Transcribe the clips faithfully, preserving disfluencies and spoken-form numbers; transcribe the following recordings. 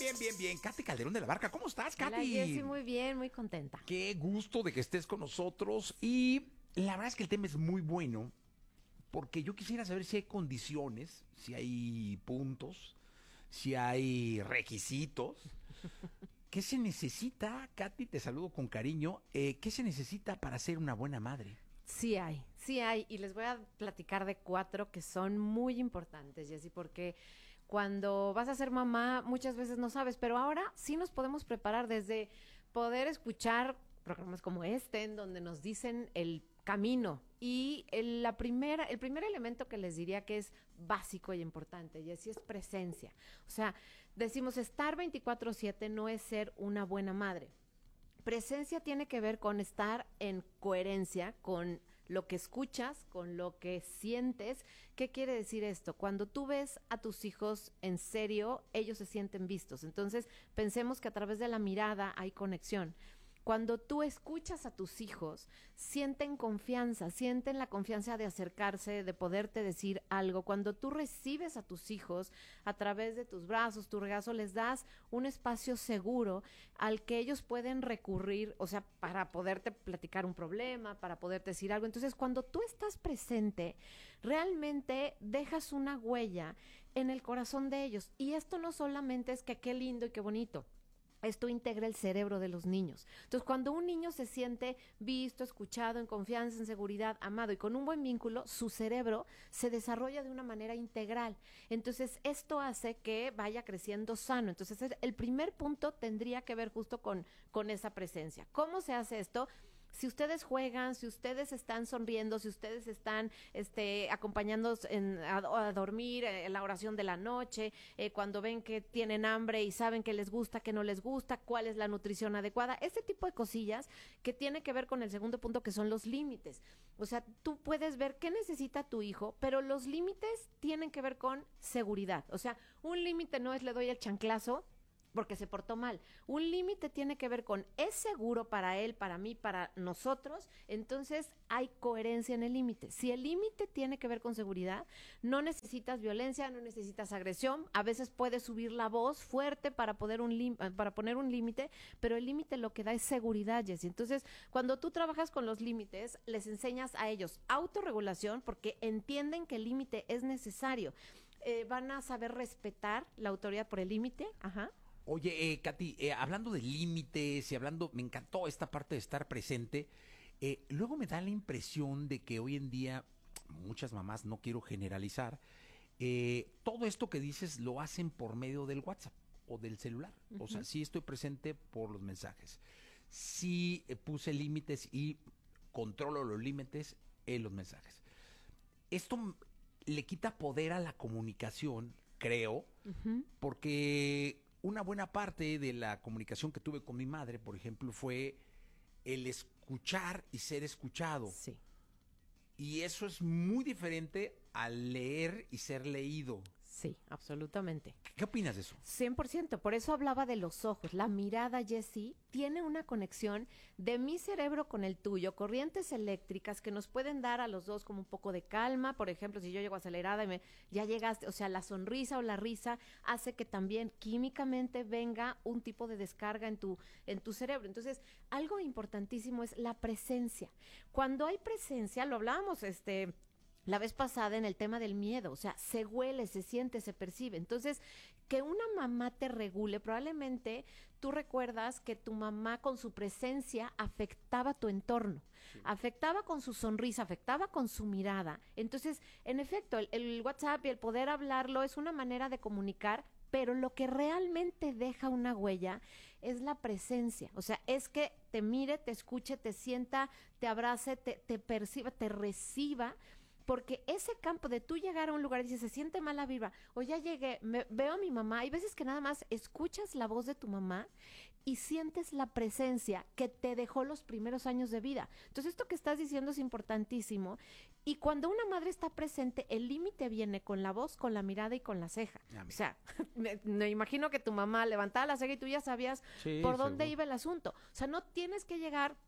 bien, bien, bien. Katy Calderón de la Barca, ¿cómo estás, Katy? Hola, Jessy, muy bien, muy contenta. Qué gusto de que estés con nosotros. Y la verdad es que el tema es muy bueno, porque yo quisiera saber si hay condiciones, si hay puntos, si hay requisitos. ¿Qué se necesita, Katy? Te saludo con cariño. Eh, ¿Qué se necesita para ser una buena madre? Sí hay, sí hay, y les voy a platicar de cuatro que son muy importantes, Jessy, porque cuando vas a ser mamá muchas veces no sabes, pero ahora sí nos podemos preparar desde poder escuchar programas como este, en donde nos dicen el camino. Y el, la primera, el primer elemento que les diría que es básico y importante, y así es presencia. O sea, decimos estar veinticuatro siete no es ser una buena madre. Presencia tiene que ver con estar en coherencia con lo que escuchas, con lo que sientes. ¿Qué quiere decir esto? Cuando tú ves a tus hijos en serio, ellos se sienten vistos. Entonces, pensemos que a través de la mirada hay conexión. Cuando tú escuchas a tus hijos, sienten confianza, sienten la confianza de acercarse, de poderte decir algo. Cuando tú recibes a tus hijos a través de tus brazos, tu regazo, les das un espacio seguro al que ellos pueden recurrir, o sea, para poderte platicar un problema, para poderte decir algo. Entonces, cuando tú estás presente, realmente dejas una huella en el corazón de ellos. Y esto no solamente es que qué lindo y qué bonito. Esto integra el cerebro de los niños. Entonces, cuando un niño se siente visto, escuchado, en confianza, en seguridad, amado y con un buen vínculo, su cerebro se desarrolla de una manera integral. Entonces, esto hace que vaya creciendo sano. Entonces, el primer punto tendría que ver justo con, con esa presencia. ¿Cómo se hace esto? Si ustedes juegan, si ustedes están sonriendo, si ustedes están este, acompañándonos en, a, a dormir, en la oración de la noche, eh, cuando ven que tienen hambre y saben que les gusta, que no les gusta, cuál es la nutrición adecuada, este tipo de cosillas que tiene que ver con el segundo punto, que son los límites. O sea, tú puedes ver qué necesita tu hijo, pero los límites tienen que ver con seguridad. O sea, un límite no es le doy el chanclazo porque se portó mal. Un límite tiene que ver con, es seguro para él, para mí, para nosotros, entonces hay coherencia en el límite. Si el límite tiene que ver con seguridad, no necesitas violencia, no necesitas agresión, a veces puedes subir la voz fuerte para, poder un lim- para poner un límite, pero el límite lo que da es seguridad, Jessy. Entonces, cuando tú trabajas con los límites, les enseñas a ellos autorregulación, porque entienden que el límite es necesario. Eh, van a saber respetar la autoridad por el límite, ajá. Oye, eh, Katy, eh, hablando de límites y hablando, me encantó esta parte de estar presente. Eh, luego me da la impresión de que hoy en día muchas mamás, no quiero generalizar, eh, todo esto que dices lo hacen por medio del WhatsApp o del celular. Uh-huh. O sea, sí estoy presente por los mensajes. Sí eh, puse límites y controlo los límites en los mensajes. Esto le quita poder a la comunicación, creo, uh-huh. porque una buena parte de la comunicación que tuve con mi madre, por ejemplo, fue el escuchar y ser escuchado. Sí. Y eso es muy diferente al leer y ser leído. Sí, absolutamente. ¿Qué opinas de eso? cien por ciento, por eso hablaba de los ojos. La mirada, Jessy, tiene una conexión de mi cerebro con el tuyo, corrientes eléctricas que nos pueden dar a los dos como un poco de calma. Por ejemplo, si yo llego acelerada y me, ya llegaste, o sea, la sonrisa o la risa hace que también químicamente venga un tipo de descarga en tu, en tu cerebro. Entonces, algo importantísimo es la presencia. Cuando hay presencia, lo hablábamos, este... la vez pasada en el tema del miedo, o sea, se huele, se siente, se percibe. Entonces, que una mamá te regule, probablemente tú recuerdas que tu mamá con su presencia afectaba tu entorno, sí. afectaba con su sonrisa, afectaba con su mirada. Entonces, en efecto, el, el WhatsApp y el poder hablarlo es una manera de comunicar, pero lo que realmente deja una huella es la presencia. O sea, es que te mire, te escuche, te sienta, te abrace, te, te perciba, te reciba. Porque ese campo de tú llegar a un lugar y dices, se siente mala vibra, o ya llegué, me, veo a mi mamá, hay veces que nada más escuchas la voz de tu mamá y sientes la presencia que te dejó los primeros años de vida. Entonces, esto que estás diciendo es importantísimo. Y cuando una madre está presente, el límite viene con la voz, con la mirada y con la ceja. O sea, me, me imagino que tu mamá levantaba la ceja y tú ya sabías sí, por dónde seguro. Iba el asunto. O sea, no tienes que llegar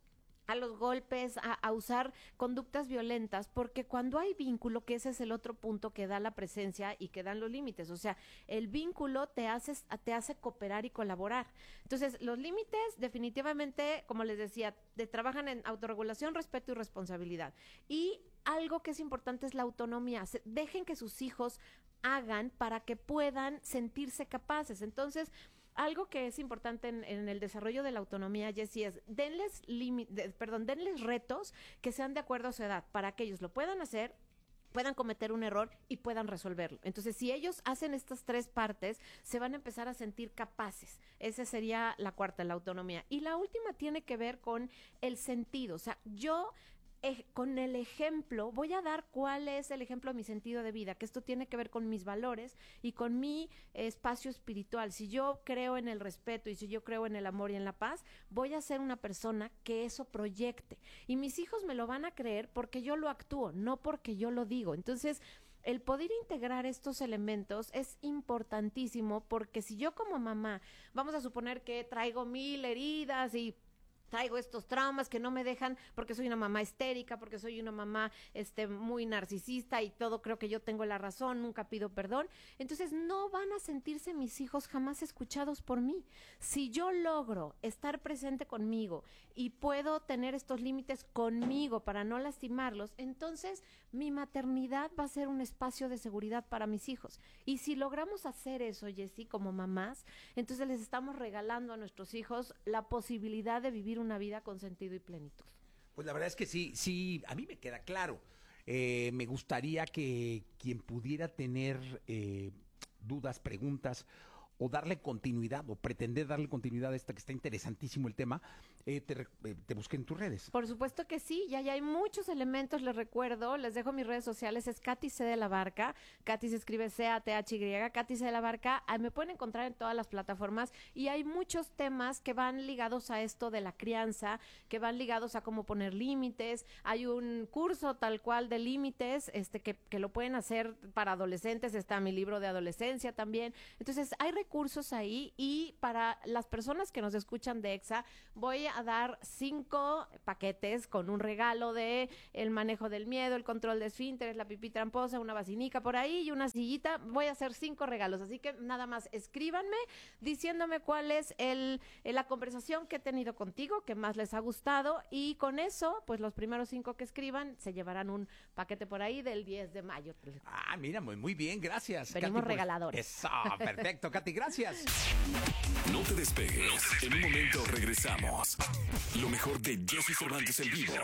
a los golpes, a, a usar conductas violentas, porque cuando hay vínculo, que ese es el otro punto que da la presencia y que dan los límites, o sea, el vínculo te hace, te hace cooperar y colaborar. Entonces, los límites definitivamente, como les decía, de, trabajan en autorregulación, respeto y responsabilidad. Y algo que es importante es la autonomía. Se, dejen que sus hijos hagan para que puedan sentirse capaces. Entonces, algo que es importante en, en el desarrollo de la autonomía, Jessie, es denles, de, perdón, denles retos que sean de acuerdo a su edad, para que ellos lo puedan hacer, puedan cometer un error y puedan resolverlo. Entonces, si ellos hacen estas tres partes, se van a empezar a sentir capaces. Esa sería la cuarta, la autonomía. Y la última tiene que ver con el sentido. O sea, yo... Eh, con el ejemplo, voy a dar cuál es el ejemplo de mi sentido de vida, que esto tiene que ver con mis valores y con mi eh, espacio espiritual. Si yo creo en el respeto y si yo creo en el amor y en la paz, voy a ser una persona que eso proyecte. Y mis hijos me lo van a creer porque yo lo actúo, no porque yo lo digo. Entonces, el poder integrar estos elementos es importantísimo, porque si yo como mamá, vamos a suponer que traigo mil heridas y traigo estos traumas que no me dejan, porque soy una mamá histérica, porque soy una mamá este, muy narcisista y todo creo que yo tengo la razón, nunca pido perdón. Entonces no van a sentirse mis hijos jamás escuchados por mí. Si yo logro estar presente conmigo y puedo tener estos límites conmigo para no lastimarlos, entonces mi maternidad va a ser un espacio de seguridad para mis hijos. Y si logramos hacer eso, Jessie, como mamás, entonces les estamos regalando a nuestros hijos la posibilidad de vivir una vida con sentido y plenitud. Pues la verdad es que sí, sí, a mí me queda claro. Eh, me gustaría que quien pudiera tener eh, dudas, preguntas, o darle continuidad, o pretender darle continuidad a esta, que está interesantísimo el tema, eh, te, eh, te busque en tus redes. Por supuesto que sí, ya, ya hay muchos elementos, les recuerdo, les dejo mis redes sociales, es Katy C. de la Barca, Katy se escribe C A T H Y, Katy C. de la Barca, ah, me pueden encontrar en todas las plataformas, y hay muchos temas que van ligados a esto de la crianza, que van ligados a cómo poner límites. Hay un curso tal cual de límites, este que, que lo pueden hacer para adolescentes, está mi libro de adolescencia también. Entonces, hay recursos ahí, y para las personas que nos escuchan de EXA, voy a dar cinco paquetes con un regalo de el manejo del miedo, el control de esfínteres, la pipí tramposa, una vacinica por ahí y una sillita. Voy a hacer cinco regalos, así que nada más escríbanme diciéndome cuál es el, la conversación que he tenido contigo, que más les ha gustado, y con eso, pues los primeros cinco que escriban se llevarán un paquete por ahí del diez de mayo. Ah, mira, muy, muy bien, gracias. Venimos Katy, regaladores. Eso, perfecto, Katy, gracias. No te despegues, en un momento regresamos. Lo mejor de Jessy Cervantes en vivo.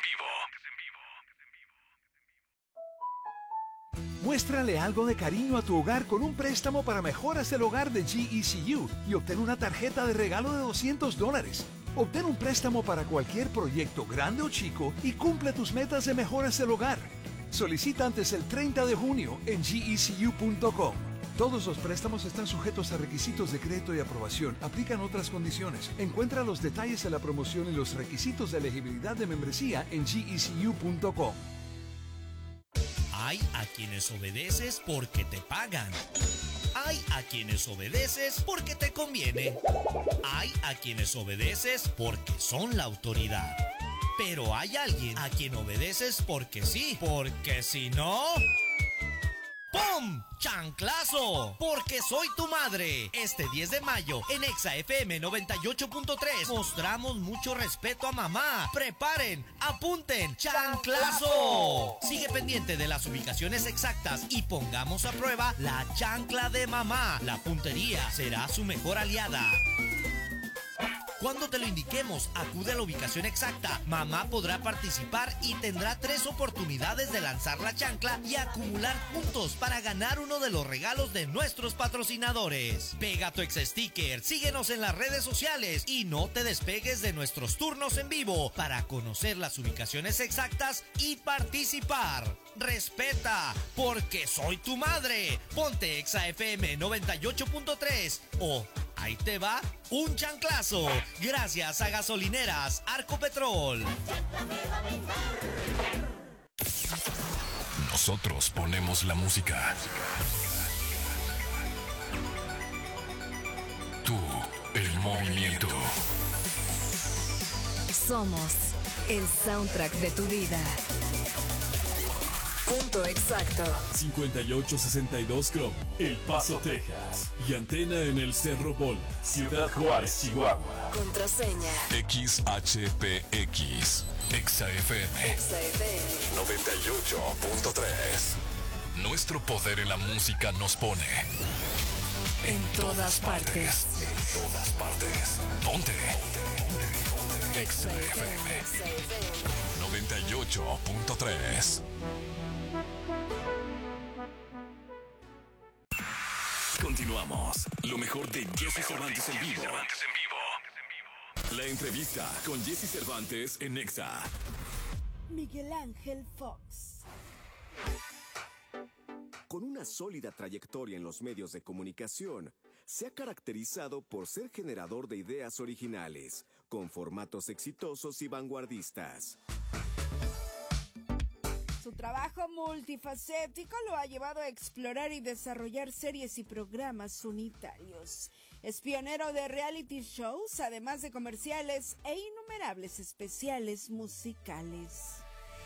Muéstrale algo de cariño a tu hogar con un préstamo para mejoras del hogar de G E C U y obtén una tarjeta de regalo de doscientos dólares. Obtén un préstamo para cualquier proyecto grande o chico y cumple tus metas de mejoras del hogar. Solicita antes del treinta de junio en G E C U punto com. Todos los préstamos están sujetos a requisitos de crédito y aprobación. Aplican otras condiciones. Encuentra los detalles de la promoción y los requisitos de elegibilidad de membresía en G E C U punto com. Hay a quienes obedeces porque te pagan. Hay a quienes obedeces porque te conviene. Hay a quienes obedeces porque son la autoridad. Pero hay alguien a quien obedeces porque sí, porque si no... ¡Pum! ¡Chanclazo! Porque soy tu madre. Este diez de mayo en Exa F M noventa y ocho punto tres mostramos mucho respeto a mamá. Preparen, apunten, ¡chanclazo! Sigue pendiente de las ubicaciones exactas y pongamos a prueba la chancla de mamá. La puntería será su mejor aliada. Cuando te lo indiquemos, acude a la ubicación exacta. Mamá podrá participar y tendrá tres oportunidades de lanzar la chancla y acumular puntos para ganar uno de los regalos de nuestros patrocinadores. Pega tu ex sticker, síguenos en las redes sociales y no te despegues de nuestros turnos en vivo para conocer las ubicaciones exactas y participar. Respeta, porque soy tu madre. Ponte Exa F M noventa y ocho punto tres o ahí te va un chanclazo. Gracias a Gasolineras Arco Petrol. Nosotros ponemos la música. Tú, el movimiento. Somos El soundtrack de tu vida. Punto exacto. cincuenta y ocho sesenta y dos Chrome, El Paso, Texas. Y antena en el Cerro Bol, Ciudad Juárez, Chihuahua. Contraseña. X H P X, Exa F M. Exa F M. noventa y ocho punto tres. Nuestro poder en la música nos pone En todas partes. En todas partes. Ponte. Exa F M Exa F M. noventa y ocho punto tres. Continuamos. Lo mejor de Jesse Cervantes en vivo. La entrevista con Jesse Cervantes en Exa. Miguel Ángel Fox. Con una sólida trayectoria en los medios de comunicación, se ha caracterizado por ser generador de ideas originales, con formatos exitosos y vanguardistas. Su trabajo multifacético lo ha llevado a explorar y desarrollar series y programas unitarios. Es pionero de reality shows, además de comerciales e innumerables especiales musicales.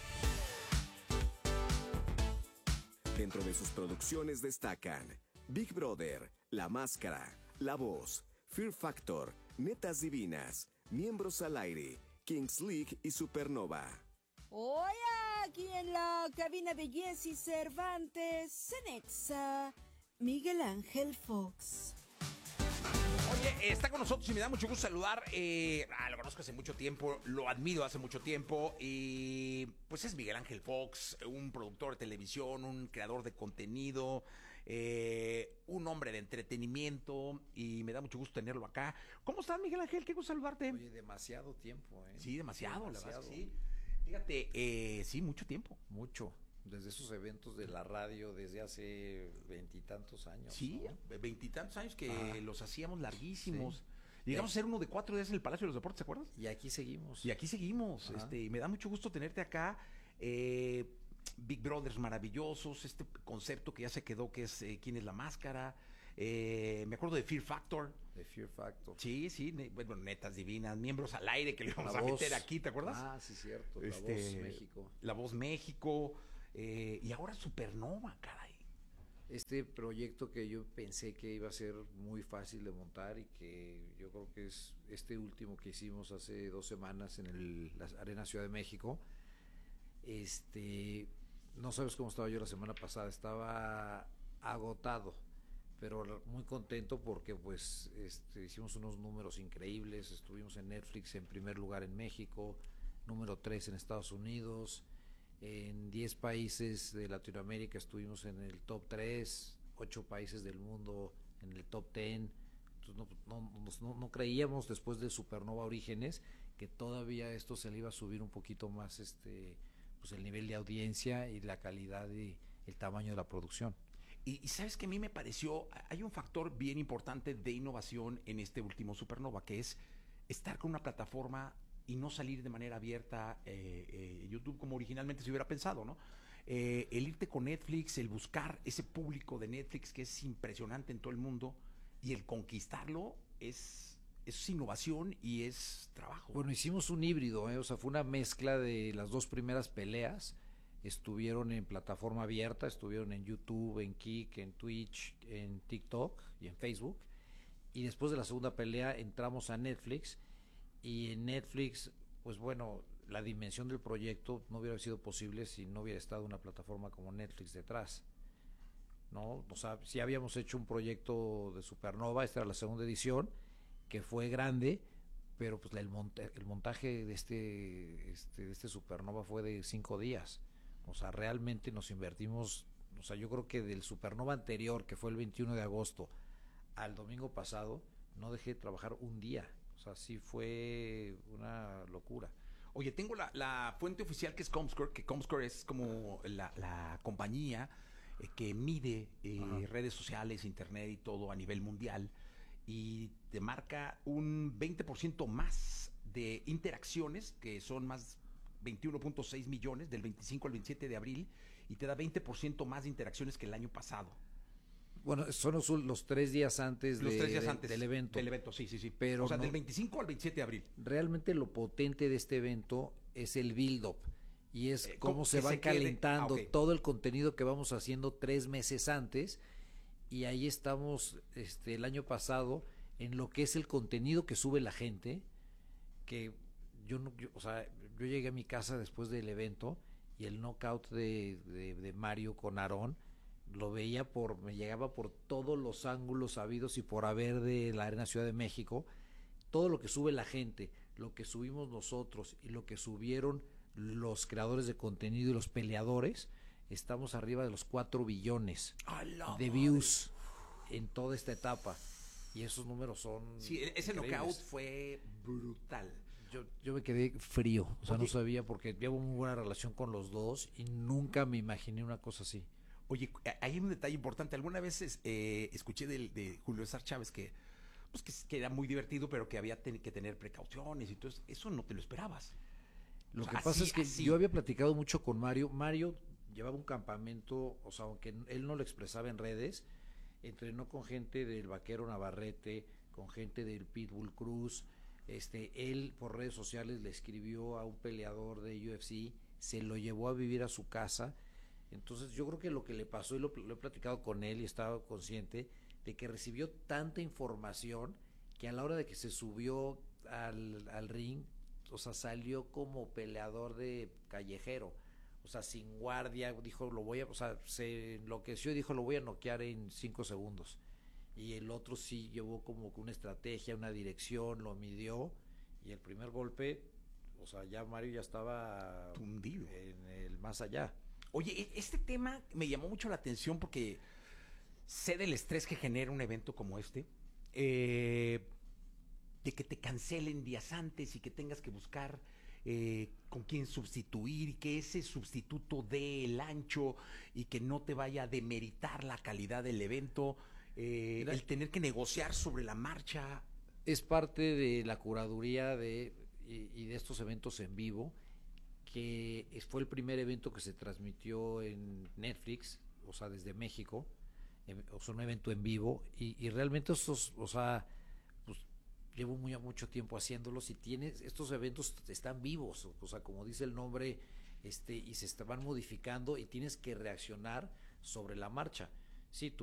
Dentro de sus producciones destacan Big Brother, La Máscara, La Voz, Fear Factor, Netas Divinas, Miembros al Aire, Kings League y Supernova. Hoy aquí en la cabina de Jesse Cervantes, en Exa, Miguel Ángel Fox. Oye, está con nosotros y me da mucho gusto saludar. Eh, ah, lo conozco hace mucho tiempo, lo admiro hace mucho tiempo. Y pues es Miguel Ángel Fox, un productor de televisión, un creador de contenido, eh, un hombre de entretenimiento. Y me da mucho gusto tenerlo acá. ¿Cómo estás, Miguel Ángel? Qué gusto saludarte. Oye, demasiado tiempo, ¿eh? Sí, demasiado, demasiado. la verdad, sí. Fíjate, eh, sí, mucho tiempo. Mucho. Desde esos eventos de la radio desde hace veintitantos años. Sí, ¿no? veintitantos años que Ajá. los hacíamos larguísimos. Sí. Llegamos a ser uno de cuatro días en el Palacio de los Deportes, ¿te acuerdas? Y aquí seguimos. Y aquí seguimos. Ajá. Este, y me da mucho gusto tenerte acá. Eh, Big Brothers maravillosos, este concepto que ya se quedó, que es eh, ¿quién es la máscara? Eh, me acuerdo de Fear Factor. De Fear Factor. Sí, sí, ne- bueno, Netas Divinas, Miembros al Aire, que le vamos La a Voz. meter aquí, ¿te acuerdas? Ah, sí, cierto. La Este, Voz México. La Voz México. Eh, y ahora Supernova, caray. Este proyecto que yo pensé que iba a ser muy fácil de montar y que yo creo que es este último que hicimos hace dos semanas en el, la Arena Ciudad de México. Este, no sabes cómo estaba yo la semana pasada, estaba agotado, pero muy contento porque pues este, hicimos unos números increíbles. Estuvimos en Netflix en primer lugar en México, número tres en Estados Unidos. En diez países de Latinoamérica estuvimos en el top tres, ocho países del mundo en el top diez. Entonces no, no, no, no creíamos después de Supernova Orígenes que todavía esto se le iba a subir un poquito más este pues el nivel de audiencia y la calidad y el tamaño de la producción. Y, y sabes que a mí me pareció, hay un factor bien importante de innovación en este último Supernova, que es estar con una plataforma y no salir de manera abierta eh, eh, YouTube como originalmente se hubiera pensado, ¿no? Eh, el irte con Netflix, el buscar ese público de Netflix que es impresionante en todo el mundo y el conquistarlo es, es innovación y es trabajo. Bueno, hicimos un híbrido, ¿eh? O sea, fue una mezcla de las dos primeras peleas. Estuvieron en plataforma abierta, estuvieron en YouTube, en Kik, en Twitch, en TikTok y en Facebook. Y después de la segunda pelea entramos a Netflix. Y en Netflix, pues bueno, la dimensión del proyecto no hubiera sido posible si no hubiera estado una plataforma como Netflix detrás, ¿no? O sea, sí habíamos hecho un proyecto de Supernova, esta era la segunda edición, que fue grande, pero pues el, monta- el montaje de este, este, de este Supernova fue de cinco días. O sea, realmente nos invertimos, o sea, yo creo que del Supernova anterior, que fue el veintiuno de agosto, al domingo pasado, no dejé de trabajar un día. O sea, sí fue una locura. Oye, tengo la, la fuente oficial que es Comscore, que Comscore es como la, la compañía eh, que mide eh, redes sociales, internet y todo a nivel mundial, y te marca un veinte por ciento más de interacciones, que son más veintiuno punto seis millones del veinticinco al veintisiete de abril, y te da veinte por ciento más de interacciones que el año pasado. Bueno, son los, los tres días antes, Los de, tres días de- antes del evento. Del evento, sí, sí, sí. Pero o sea, no- del veinticinco al veintisiete de abril. Realmente lo potente de este evento es el build-up y es Eh, cómo, cómo se que va se quede- calentando ah, ok. todo el contenido que vamos haciendo tres meses antes, y ahí estamos este el año pasado en lo que es el contenido que sube la gente, que yo no, yo, o sea, yo llegué a mi casa después del evento y el knockout de, de, de Mario con Aarón lo veía por, me llegaba por todos los ángulos habidos y por haber de la Arena Ciudad de México. Todo lo que sube la gente, lo que subimos nosotros y lo que subieron los creadores de contenido y los peleadores, estamos arriba de los cuatro billones de views en toda esta etapa. Y esos números son Sí, ese increíbles. knockout fue brutal. Yo, yo me quedé frío, o sea, Oye. no sabía, porque llevo muy buena relación con los dos y nunca me imaginé una cosa así. Oye, hay un detalle importante. Alguna vez eh, escuché del- de, Julio César Chávez que, pues, que, que era muy divertido, pero que había ten- que tener precauciones y todo eso. Eso no te lo esperabas. Lo O sea, que pasa así- es que así. yo había platicado mucho con Mario. Mario llevaba un campamento, o sea, aunque él no lo expresaba en redes, entrenó con gente del Vaquero Navarrete, con gente del Pitbull Cruz. Este, él por redes sociales le escribió a un peleador de U F C, se lo llevó a vivir a su casa. Entonces yo creo que lo que le pasó, y lo, lo he platicado con él y estaba consciente, de que recibió tanta información que a la hora de que se subió al, al ring, o sea, salió como peleador de callejero, o sea, sin guardia, dijo, lo voy a, o sea, se enloqueció y dijo, lo voy a noquear en cinco segundos. Y el otro sí llevó como que una estrategia, una dirección, lo midió, y el primer golpe, o sea, ya Mario ya estaba Tundido. en el más allá. Oye, e- este tema me llamó mucho la atención porque sé del estrés que genera un evento como este, eh, de que te cancelen días antes y que tengas que buscar eh, con quién sustituir y que ese sustituto dé el ancho y que no te vaya a demeritar la calidad del evento, eh, Mira. el tener que negociar sobre la marcha. Es parte de la curaduría de y, y de estos eventos en vivo, que es- fue el primer evento que se transmitió en Netflix, o sea, desde México, em- o sea, un evento en vivo, y, y realmente estos, o sea, pues llevo muy, mucho tiempo haciéndolos, y tienes, estos eventos están vivos, o, o sea, como dice el nombre, este, y se est- van modificando, y tienes que reaccionar sobre la marcha. Sí, tú